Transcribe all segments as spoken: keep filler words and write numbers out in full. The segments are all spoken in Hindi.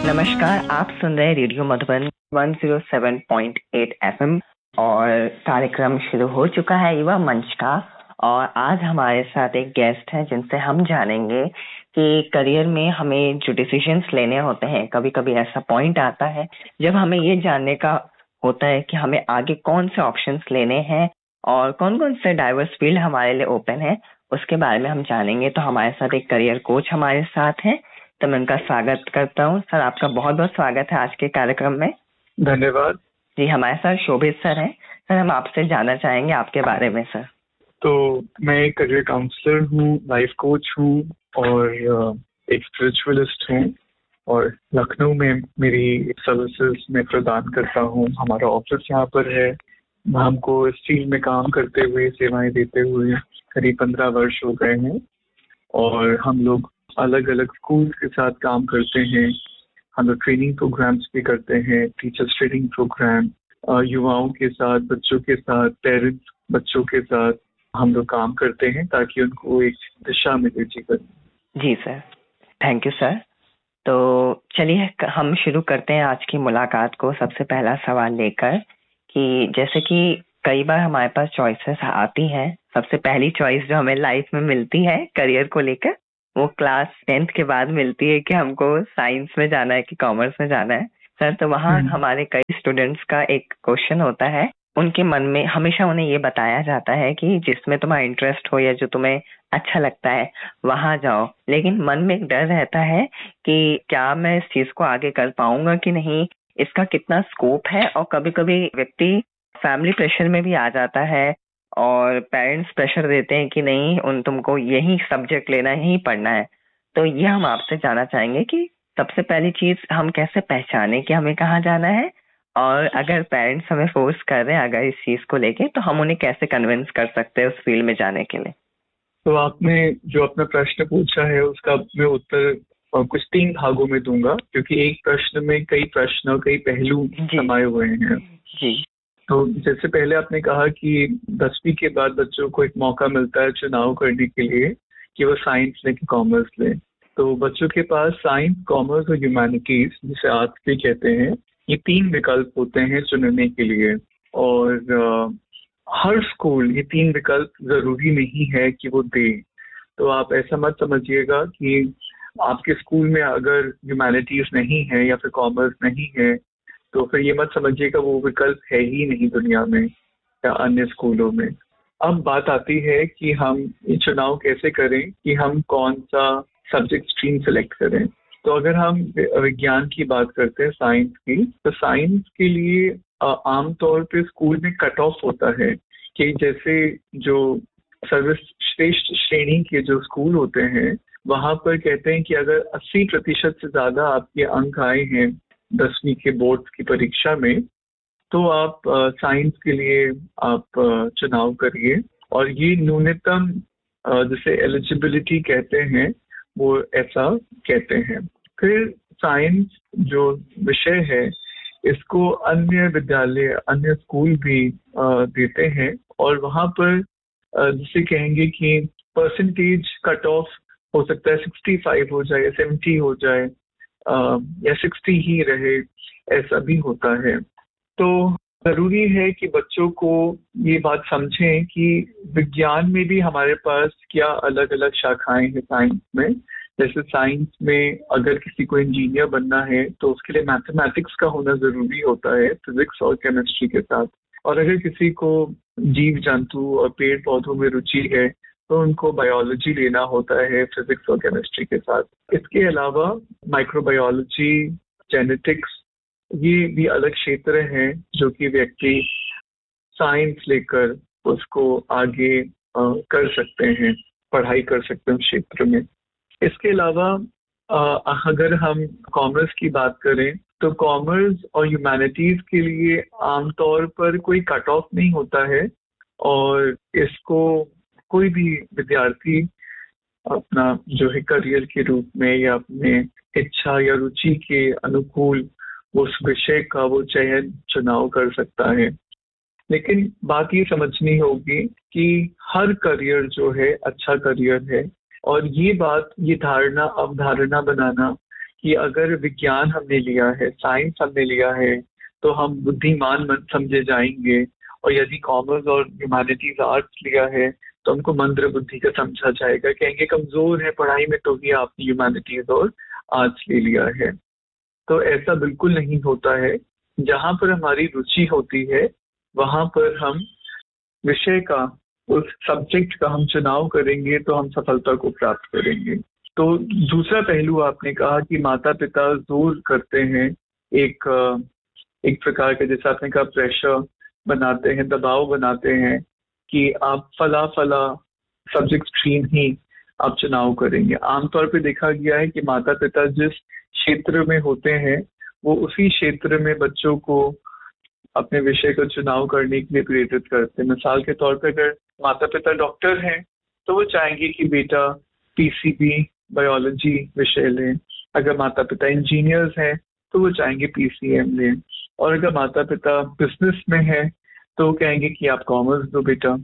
नमस्कार, आप सुन रहे हैं रेडियो मधुबन एक सौ सात पॉइंट आठ एफएम और कार्यक्रम शुरू हो चुका है युवा मंच का। और आज हमारे साथ एक गेस्ट है जिनसे हम जानेंगे कि करियर में हमें जो डिसीजंस लेने होते हैं, कभी कभी ऐसा पॉइंट आता है जब हमें ये जानने का होता है कि हमें आगे कौन से ऑप्शंस लेने हैं और कौन कौन से डाइवर्स फील्ड हमारे लिए ओपन है, उसके बारे में हम जानेंगे। तो हमारे साथ एक करियर कोच हमारे साथ हैं, तो मैं उनका स्वागत करता हूँ। सर, आपका बहुत बहुत स्वागत है आज के कार्यक्रम में। धन्यवाद जी, हमारे साथ शोभित सर हैं। सर, हम आपसे जानना चाहेंगे आपके बारे में। सर, तो मैं एक करियर काउंसलर हूँ, लाइफ कोच हूँ और एक स्पिरिचुअलिस्ट हूँ और लखनऊ में मेरी सर्विसेज में प्रदान करता हूँ। हमारा ऑफिस यहाँ पर है। हमको इस फील्ड में काम करते हुए, सेवाएं देते हुए करीब पंद्रह वर्ष हो गए हैं और हम लोग अलग अलग स्कूल के साथ काम करते हैं। हम लोग ट्रेनिंग प्रोग्राम्स भी करते हैं, टीचर्स ट्रेनिंग प्रोग्राम, युवाओं के साथ, बच्चों के साथ, पेरेंट्स बच्चों के साथ हम लोग काम करते हैं ताकि उनको एक दिशा मिले जीवन। जी सर, थैंक यू सर। तो चलिए हम शुरू करते हैं आज की मुलाकात को सबसे पहला सवाल लेकर कि जैसे कि कई बार हमारे पास चॉइसेस आती हैं। सबसे पहली चॉइस जो हमें लाइफ में मिलती है करियर को लेकर, वो क्लास टेंथ के बाद मिलती है कि हमको साइंस में जाना है कि कॉमर्स में जाना है। सर, तो वहाँ हमारे कई स्टूडेंट्स का एक क्वेश्चन होता है, उनके मन में हमेशा उन्हें ये बताया जाता है कि जिसमें तुम्हारा इंटरेस्ट हो या जो तुम्हें अच्छा लगता है वहां जाओ, लेकिन मन में एक डर रहता है कि क्या मैं इस चीज को आगे कर पाऊंगा कि नहीं, इसका कितना स्कोप है। और कभी कभी व्यक्ति फैमिली प्रेशर में भी आ जाता है और पेरेंट्स प्रेशर देते हैं कि नहीं, उन तुमको यही सब्जेक्ट लेना है, यही पढ़ना है। तो ये हम आपसे जानना चाहेंगे कि सबसे पहली चीज हम कैसे पहचाने कि हमें कहाँ जाना है, और अगर पेरेंट्स हमें फोर्स कर रहे हैं अगर इस चीज को लेके, तो हम उन्हें कैसे कन्विंस कर सकते हैं उस फील्ड में जाने के लिए। तो आपने जो अपना प्रश्न पूछा है उसका मैं उत्तर कुछ तीन भागों में दूंगा, क्योंकि एक प्रश्न में कई प्रश्न और कई पहलू समाये हुए हैं। जी। तो जैसे पहले आपने कहा कि दसवीं के बाद बच्चों को एक मौका मिलता है चुनाव करने के लिए कि वो साइंस लें कि कॉमर्स लें। तो बच्चों के पास साइंस, कॉमर्स और ह्यूमैनिटीज, जिसे आर्ट्स भी कहते हैं, ये तीन विकल्प होते हैं चुनने के लिए। और आ, हर स्कूल ये तीन विकल्प जरूरी नहीं है कि वो दे। तो आप ऐसा मत समझिएगा कि आपके स्कूल में अगर ह्यूमैनिटीज नहीं है या फिर कॉमर्स नहीं है तो फिर ये मत समझिएगा वो विकल्प है ही नहीं दुनिया में या अन्य स्कूलों में। अब बात आती है कि हम ये चुनाव कैसे करें कि हम कौन सा सब्जेक्ट स्ट्रीम सेलेक्ट करें। तो अगर हम विज्ञान की बात करते हैं, साइंस की, तो साइंस के लिए आमतौर पे स्कूल में कट ऑफ होता है कि जैसे जो सर्वश्रेष्ठ श्रेणी के जो स्कूल होते हैं वहां पर कहते हैं कि अगर अस्सी प्रतिशत से ज्यादा आपके अंक आए हैं दसवीं के बोर्ड की परीक्षा में, तो आप साइंस के लिए आप आ, चुनाव करिए। और ये न्यूनतम जिसे एलिजिबिलिटी कहते हैं वो ऐसा कहते हैं। फिर साइंस जो विषय है इसको अन्य विद्यालय, अन्य स्कूल भी आ, देते हैं और वहाँ पर जिसे कहेंगे कि परसेंटेज कट ऑफ हो सकता है पैंसठ हो जाए, सत्तर हो जाए आ, या साठ ही रहे, ऐसा भी होता है। तो जरूरी है कि बच्चों को ये बात समझें कि विज्ञान में भी हमारे पास क्या अलग अलग शाखाएं हैं साइंस में। जैसे साइंस में अगर किसी को इंजीनियर बनना है तो उसके लिए मैथमेटिक्स का होना जरूरी होता है, फिजिक्स और केमिस्ट्री के साथ। और अगर किसी को जीव जंतु और पेड़ पौधों में रुचि है तो उनको बायोलॉजी लेना होता है फिजिक्स और केमिस्ट्री के साथ। इसके अलावा माइक्रोबायोलॉजी, जेनेटिक्स, ये भी अलग क्षेत्र हैं जो कि व्यक्ति साइंस लेकर उसको आगे आ, कर सकते हैं, पढ़ाई कर सकते हैं क्षेत्र में। इसके अलावा अगर हम कॉमर्स की बात करें तो कॉमर्स और ह्यूमैनिटीज के लिए आमतौर पर कोई कट ऑफ नहीं होता है और इसको कोई भी विद्यार्थी अपना जो है करियर के रूप में या अपने इच्छा या रुचि के अनुकूल उस विषय का वो चयन चुनाव कर सकता है। लेकिन बात ये समझनी होगी कि हर करियर जो है अच्छा करियर है, और ये बात, ये धारणा, अवधारणा बनाना कि अगर विज्ञान हमने लिया है, साइंस हमने लिया है, तो हम बुद्धिमान मन समझे जाएंगे, और यदि कॉमर्स और ह्यूमैनिटीज आर्ट्स लिया है तो हमको मंद्र बुद्धि का समझा जाएगा, कहेंगे कमजोर है पढ़ाई में तो भी आपने ह्यूमैनिटीज और आर्ट्स ले लिया है। तो ऐसा बिल्कुल नहीं होता है। जहाँ पर हमारी रुचि होती है वहां पर हम विषय का, उस सब्जेक्ट का हम चुनाव करेंगे तो हम सफलता को प्राप्त करेंगे। तो दूसरा पहलू आपने कहा कि माता पिता जोर करते हैं, एक एक प्रकार के, जैसे आपने कहा, प्रेशर बनाते हैं, दबाव बनाते हैं कि आप फला फला सब्जेक्ट स्ट्रीम ही आप चुनाव करेंगे। आमतौर पे देखा गया है कि माता पिता जिस क्षेत्र में होते हैं वो उसी क्षेत्र में बच्चों को अपने विषय का चुनाव करने के लिए प्रेरित करते हैं। मिसाल के तौर पर अगर माता पिता डॉक्टर हैं तो वो चाहेंगे कि बेटा पीसीबी बायोलॉजी विषय लें। अगर माता पिता इंजीनियर्स हैं तो वो चाहेंगे पीसीएम लें। और अगर माता पिता बिजनेस में हैं तो कहेंगे कि आप कॉमर्स दो बेटा।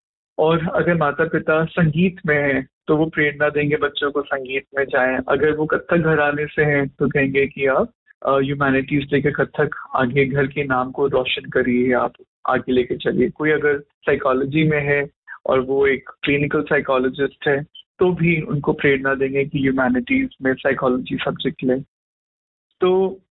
और अगर माता पिता संगीत में हैं तो वो प्रेरणा देंगे बच्चों को संगीत में जाएं। अगर वो कथक घराने से हैं तो कहेंगे कि आप ह्यूमैनिटीज लेकर कथक आगे घर के नाम को रोशन करिए, आप आगे लेके चलिए। कोई अगर साइकोलॉजी में है और वो एक क्लिनिकल साइकोलॉजिस्ट है तो भी उनको प्रेरणा देंगे कि ह्यूमैनिटीज में साइकोलॉजी सब्जेक्ट लें। तो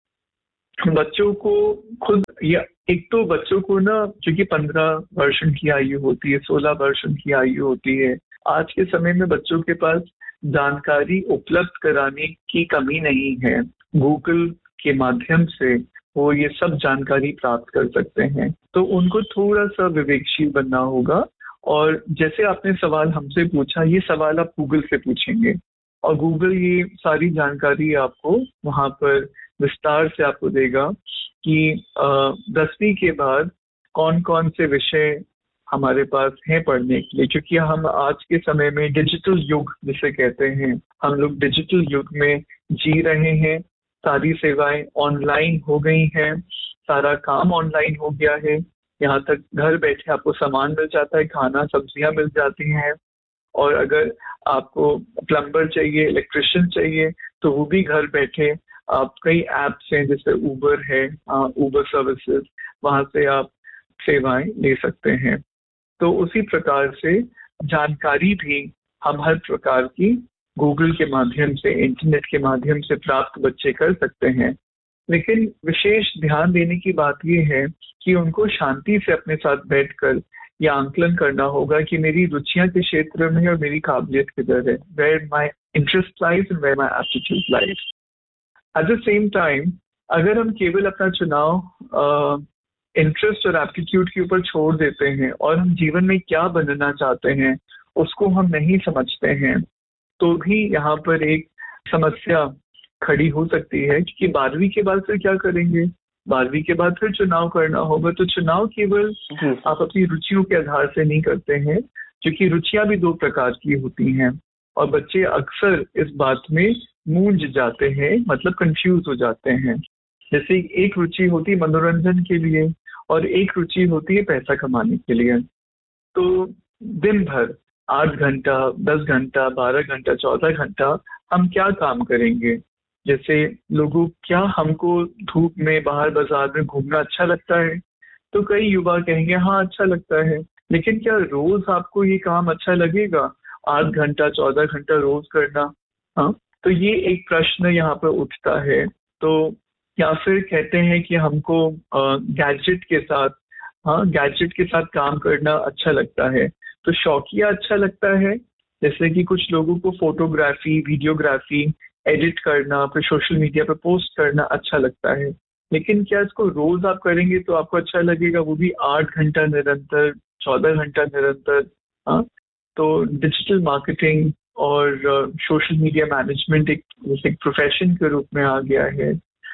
बच्चों को खुद, या एक तो बच्चों को ना, क्योंकि पंद्रह वर्ष की आयु होती है, सोलह वर्ष की आयु होती है, आज के समय में बच्चों के पास जानकारी उपलब्ध कराने की कमी नहीं है। गूगल के माध्यम से वो ये सब जानकारी प्राप्त कर सकते हैं। तो उनको थोड़ा सा विवेकशील बनना होगा। और जैसे आपने सवाल हमसे पूछा, ये सवाल आप गूगल से पूछेंगे और गूगल ये सारी जानकारी आपको वहाँ पर विस्तार से आपको देगा कि दसवीं के बाद कौन कौन से विषय हमारे पास हैं पढ़ने के लिए। क्योंकि हम आज के समय में डिजिटल युग जिसे कहते हैं, हम लोग डिजिटल युग में जी रहे हैं। सारी सेवाएं ऑनलाइन हो गई हैं, सारा काम ऑनलाइन हो गया है। यहाँ तक घर बैठे आपको सामान मिल जाता है, खाना सब्जियां मिल जाती हैं। और अगर आपको प्लम्बर चाहिए, इलेक्ट्रिशियन चाहिए, तो वो भी घर बैठे आप, कई ऐप्स हैं जैसे उबर है, उबर सर्विसेज, वहाँ से आप सेवाएं ले सकते हैं। तो उसी प्रकार से जानकारी भी हम हर प्रकार की गूगल के माध्यम से, इंटरनेट के माध्यम से प्राप्त बच्चे कर सकते हैं। लेकिन विशेष ध्यान देने की बात यह है कि उनको शांति से अपने साथ बैठकर यह आंकलन करना होगा कि मेरी रुचियां किस क्षेत्र में है और मेरी काबिलियत किधर है, where my interest lies and where my aptitude lies. At the same time, अगर हम केवल अपना चुनाव इंटरेस्ट और एप्टीट्यूड के ऊपर छोड़ देते हैं और हम जीवन में क्या बनना चाहते हैं उसको हम नहीं समझते हैं, तो भी यहाँ पर एक समस्या खड़ी हो सकती है। क्योंकि बारहवीं के बाद फिर क्या करेंगे? बारहवीं के बाद फिर चुनाव करना होगा। तो चुनाव केवल आप अपनी रुचियों के आधार से नहीं करते हैं, क्योंकि रुचियां भी दो प्रकार की होती हैं और बच्चे अक्सर इस बात में मूंझ जाते हैं, मतलब कंफ्यूज हो जाते हैं। जैसे एक रुचि होती है मनोरंजन के लिए और एक रुचि होती है पैसा कमाने के लिए। तो दिन भर आठ घंटा, दस घंटा, बारह घंटा, चौदह घंटा हम क्या काम करेंगे? जैसे लोगों, क्या हमको धूप में बाहर बाजार में घूमना अच्छा लगता है? तो कई युवा कहेंगे हाँ अच्छा लगता है। लेकिन क्या रोज आपको ये काम अच्छा लगेगा, आठ घंटा चौदह घंटा रोज करना? हाँ, तो ये एक प्रश्न यहाँ पर उठता है। तो या फिर कहते हैं कि हमको गैजेट के साथ, हाँ गैजेट के साथ काम करना अच्छा लगता है, तो शौकिया अच्छा लगता है। जैसे कि कुछ लोगों को फोटोग्राफी, वीडियोग्राफी, एडिट करना, फिर सोशल मीडिया पर पोस्ट करना अच्छा लगता है। लेकिन क्या इसको रोज आप करेंगे तो आपको अच्छा लगेगा, वो भी आठ घंटा निरंतर, चौदह घंटा निरंतर? हाँ, तो डिजिटल मार्केटिंग और सोशल मीडिया मैनेजमेंट एक एक प्रोफेशन के रूप में आ गया है,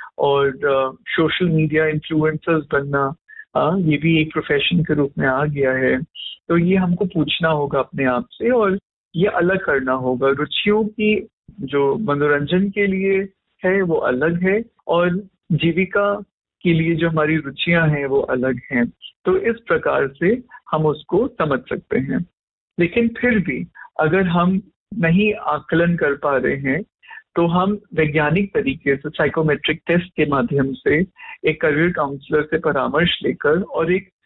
और सोशल मीडिया इन्फ्लुएंसर्स बनना, हाँ ये भी एक प्रोफेशन के रूप में आ गया है। तो ये हमको पूछना होगा अपने आप से और ये अलग करना होगा। रुचियों की जो मनोरंजन के लिए है वो अलग है और जीविका के लिए जो हमारी रुचियां हैं वो अलग हैं। तो इस प्रकार से हम उसको समझ सकते हैं। लेकिन फिर भी अगर हम नहीं आकलन कर पा रहे हैं तो हम वैज्ञानिक तरीके से साइकोमेट्रिक टेस्ट के माध्यम से एक करियर काउंसलर से परामर्श लेकर और एक